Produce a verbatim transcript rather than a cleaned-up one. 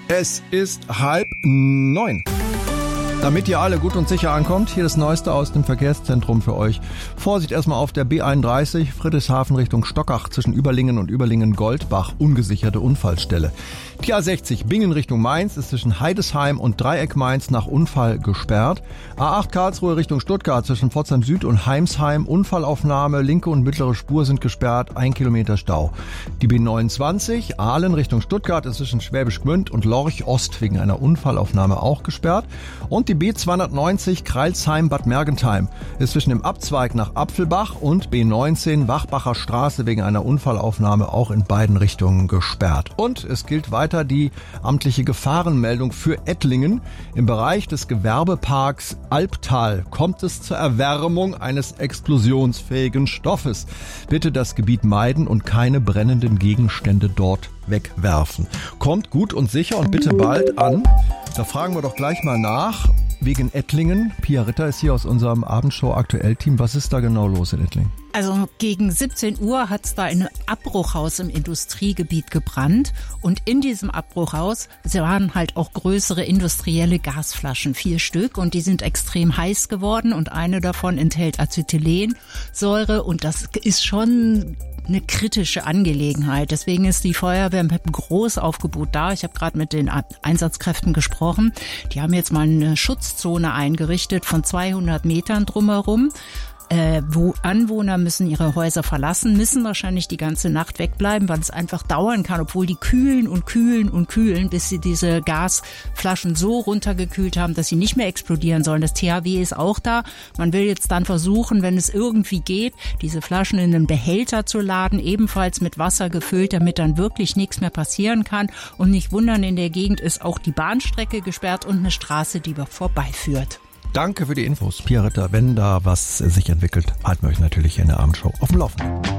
Es ist halb neun. Damit ihr alle gut und sicher ankommt, hier das Neueste aus dem Verkehrszentrum für euch. Vorsicht erstmal auf der B einunddreißig, Friedrichshafen Richtung Stockach zwischen Überlingen und Überlingen-Goldbach, ungesicherte Unfallstelle. Die A sechzig Bingen Richtung Mainz ist zwischen Heidesheim und Dreieck Mainz nach Unfall gesperrt. A acht Karlsruhe Richtung Stuttgart zwischen Pforzheim Süd und Heimsheim, Unfallaufnahme, linke und mittlere Spur sind gesperrt, ein Kilometer Stau. Die B neunundzwanzig Aalen Richtung Stuttgart ist zwischen Schwäbisch Gmünd und Lorch Ost wegen einer Unfallaufnahme auch gesperrt. Und die B zweihundertneunzig Kreilsheim-Bad Mergentheim ist zwischen dem Abzweig nach Apfelbach und B neunzehn Wachbacher Straße wegen einer Unfallaufnahme auch in beiden Richtungen gesperrt. Und es gilt weiter die amtliche Gefahrenmeldung für Ettlingen. Im Bereich des Gewerbeparks Albtal kommt es zur Erwärmung eines explosionsfähigen Stoffes. Bitte das Gebiet meiden und keine brennenden Gegenstände dort wegwerfen. Kommt gut und sicher und bitte bald an. Da fragen wir doch gleich mal nach, wegen Ettlingen. Pia Ritter ist hier aus unserem Abendshow-Aktuell-Team. Was ist da genau los in Ettlingen? Also gegen siebzehn Uhr hat es da ein Abbruchhaus im Industriegebiet gebrannt. Und in diesem Abbruchhaus waren halt auch größere industrielle Gasflaschen, vier Stück. Und die sind extrem heiß geworden. Und eine davon enthält Acetylensäure. Und das ist schon eine kritische Angelegenheit. Deswegen ist die Feuerwehr mit einem Großaufgebot da. Ich habe gerade mit den Einsatzkräften gesprochen. Die haben jetzt mal eine Schutzzone eingerichtet von zweihundert Metern drumherum. Äh, wo Anwohner müssen ihre Häuser verlassen, müssen wahrscheinlich die ganze Nacht wegbleiben, weil es einfach dauern kann, obwohl die kühlen und kühlen und kühlen, bis sie diese Gasflaschen so runtergekühlt haben, dass sie nicht mehr explodieren sollen. Das T H W ist auch da. Man will jetzt dann versuchen, wenn es irgendwie geht, diese Flaschen in einen Behälter zu laden, ebenfalls mit Wasser gefüllt, damit dann wirklich nichts mehr passieren kann. Und nicht wundern, in der Gegend ist auch die Bahnstrecke gesperrt und eine Straße, die vorbeiführt. Danke für die Infos, Pia Ritter. Wenn da was sich entwickelt, halten wir euch natürlich hier in der Abendshow auf dem Laufenden.